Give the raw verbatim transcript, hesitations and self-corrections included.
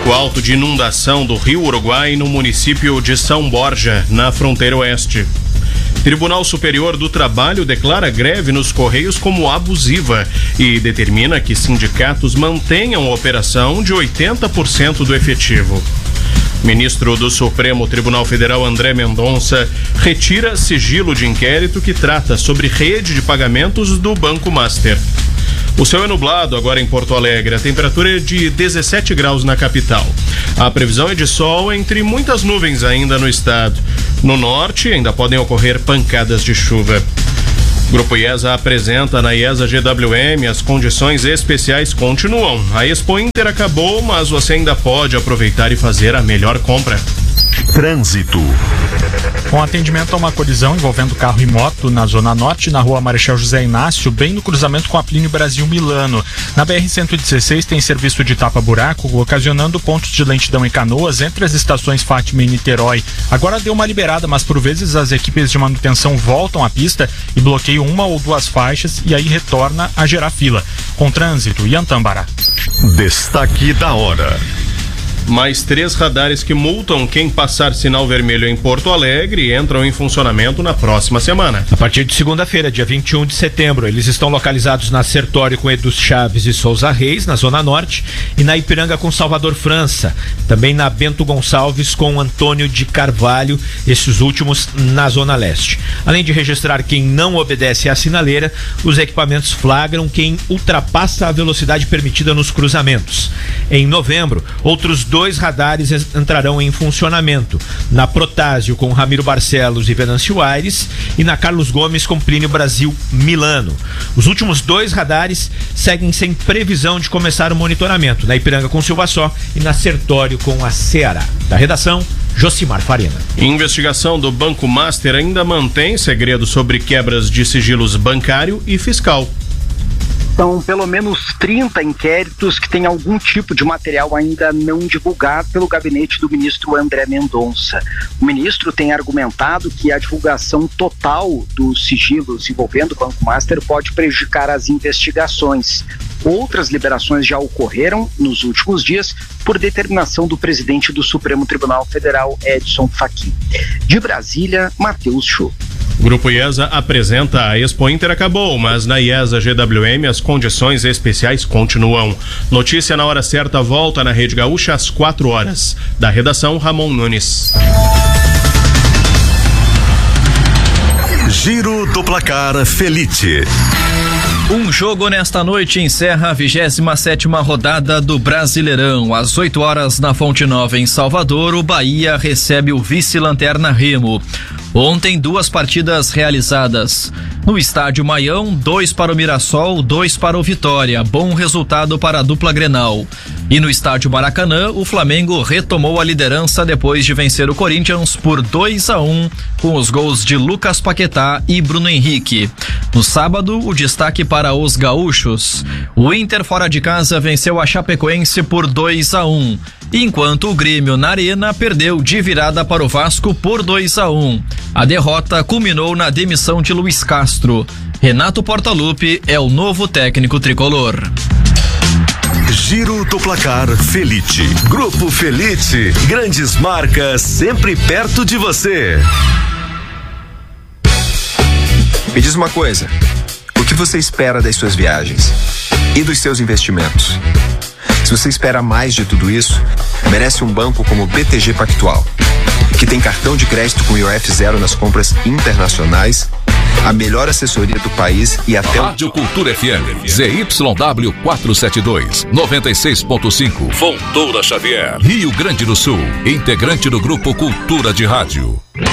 Risco alto de inundação do Rio Uruguai no município de São Borja, na fronteira oeste. Tribunal Superior do Trabalho declara greve nos Correios como abusiva e determina que sindicatos mantenham a operação de oitenta por cento do efetivo. Ministro do Supremo Tribunal Federal André Mendonça retira sigilo de inquérito que trata sobre rede de pagamentos do Banco Master. O céu é nublado agora em Porto Alegre, a temperatura é de dezessete graus na capital. A previsão é de sol entre muitas nuvens ainda no estado. No norte ainda podem ocorrer pancadas de chuva. Grupo IESA apresenta na IESA G W M as condições especiais continuam. A Expo Inter acabou, mas você ainda pode aproveitar e fazer a melhor compra. Trânsito. Com atendimento a uma colisão envolvendo carro e moto na Zona Norte, na rua Marechal José Inácio, bem no cruzamento com a Plínio Brasil Milano. Na B R cento e dezesseis tem serviço de tapa-buraco, ocasionando pontos de lentidão em Canoas entre as estações Fátima e Niterói. Agora deu uma liberada, mas por vezes as equipes de manutenção voltam à pista e bloqueiam uma ou duas faixas e aí retorna a gerar fila. Com trânsito, Ian Tambará. Destaque da hora. Mais três radares que multam quem passar sinal vermelho em Porto Alegre entram em funcionamento na próxima semana. A partir de segunda-feira, dia vinte e um de setembro, eles estão localizados na Sertório com Edu Chaves e Souza Reis, na Zona Norte, e na Ipiranga com Salvador França. Também na Bento Gonçalves com Antônio de Carvalho, esses últimos na Zona Leste. Além de registrar quem não obedece à sinaleira, os equipamentos flagram quem ultrapassa a velocidade permitida nos cruzamentos. Em novembro, outros dois Dois radares entrarão em funcionamento, na Protásio com Ramiro Barcelos e Venâncio Aires e na Carlos Gomes com Plínio Brasil Milano. Os últimos dois radares seguem sem previsão de começar o monitoramento, na Ipiranga com Silva Só e na Sertório com a Ceará. Da redação, Josimar Farina. Investigação do Banco Master ainda mantém segredo sobre quebras de sigilos bancário e fiscal. São pelo menos trinta inquéritos que têm algum tipo de material ainda não divulgado pelo gabinete do ministro André Mendonça. O ministro tem argumentado que a divulgação total dos sigilos envolvendo o Banco Master pode prejudicar as investigações. Outras liberações já ocorreram nos últimos dias por determinação do presidente do Supremo Tribunal Federal, Edson Fachin. De Brasília, Matheus Chu. Grupo IESA apresenta a Expo Inter acabou, mas na IESA G W M as condições especiais continuam. Notícia na hora certa volta na Rede Gaúcha às quatro horas. Da redação, Ramon Nunes. Giro do Placar Felite. Um jogo nesta noite encerra a vigésima sétima rodada do Brasileirão. Às oito horas na Fonte Nova, em Salvador, o Bahia recebe o vice-lanterna Remo. Ontem, duas partidas realizadas. No estádio Maião, dois para o Mirassol, dois para o Vitória. Bom resultado para a dupla Grenal. E no estádio Maracanã, o Flamengo retomou a liderança depois de vencer o Corinthians por dois a um, com os gols de Lucas Paquetá e Bruno Henrique. No sábado, o destaque para os gaúchos. O Inter fora de casa venceu a Chapecoense por dois a um, enquanto o Grêmio na Arena perdeu de virada para o Vasco por dois a um. A derrota culminou na demissão de Luiz Castro. Renato Portaluppi é o novo técnico tricolor. Giro do Placar Felite. Grupo Felite, grandes marcas sempre perto de você. Me diz uma coisa, o que você espera das suas viagens e dos seus investimentos? Se você espera mais de tudo isso, merece um banco como o B T G Pactual, que tem cartão de crédito com I O F zero nas compras internacionais, a melhor assessoria do país e até Rádio Cultura F M, Z Y W quatrocentos e setenta e dois, noventa e seis ponto cinco, Fontoura Xavier, Rio Grande do Sul, integrante do Grupo Cultura de Rádio.